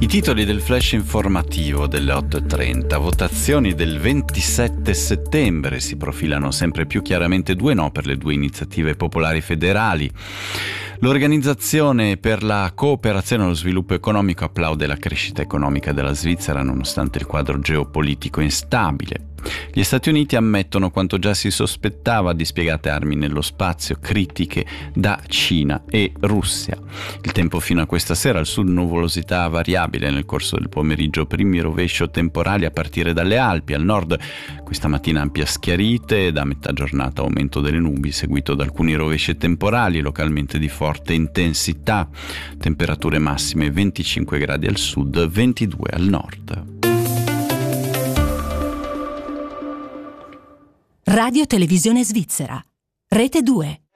titoli del flash informativo delle 8:30. Votazioni del 27 settembre. Si profilano sempre più chiaramente due no per le due iniziative popolari federali. L'Organizzazione per la cooperazione e lo sviluppo economico applaude la crescita economica della Svizzera nonostante il quadro geopolitico instabile. Gli Stati Uniti ammettono quanto già si sospettava: dispiegate armi nello spazio, critiche da Cina e Russia. Il tempo fino a questa sera: al sud nuvolosità variabile, nel corso del pomeriggio primi rovescio temporali a partire dalle Alpi, al nord questa mattina ampie schiarite, da metà giornata aumento delle nubi seguito da alcuni rovesci temporali localmente di forte intensità. Temperature massime 25 gradi al sud, 22 al nord. Radio Televisione Svizzera, Rete 2.